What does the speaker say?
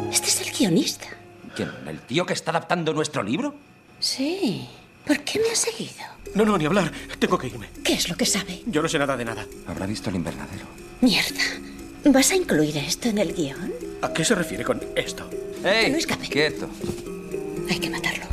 Este es el guionista. ¿Quién? ¿El tío que está adaptando nuestro libro? Sí. ¿Por qué me ha seguido? No, ni hablar. Tengo que irme. ¿Qué es lo que sabe? Yo no sé nada de nada. Habrá visto el invernadero. Mierda. ¿Vas a incluir esto en el guión? ¿A qué se refiere con esto? ¡Ey! Que no escape. ¡Quieto! Hay que matarlo.